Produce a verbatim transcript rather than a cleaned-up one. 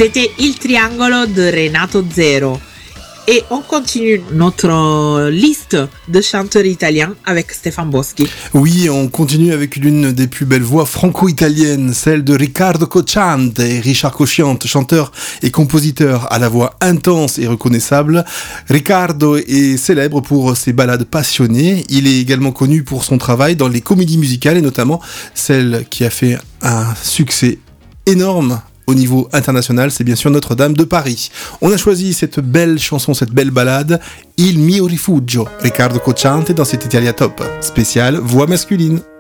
C'était Il Triangolo de Renato Zero. Et on continue notre liste de chanteurs italiens avec Stefan Boschi. Oui, on continue avec l'une des plus belles voix franco-italiennes, celle de Riccardo Cocciante et Richard Cocciante, chanteur et compositeur à la voix intense et reconnaissable. Riccardo est célèbre pour ses ballades passionnées. Il est également connu pour son travail dans les comédies musicales et notamment celle qui a fait un succès énorme au niveau international, c'est bien sûr Notre-Dame de Paris. On a choisi cette belle chanson, cette belle ballade, Il mio rifugio, Riccardo Cocciante dans cet Italia Top, spécial voix masculine.